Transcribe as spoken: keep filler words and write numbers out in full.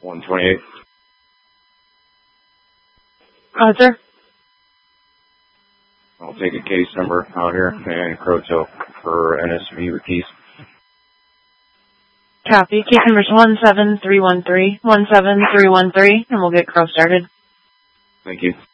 one twenty-eight. Roger. I'll take a case number out here and Croto for N S V with keys. Copy. Case number is one seven three one three, one seven three one three, and we'll get Crow started. Thank you.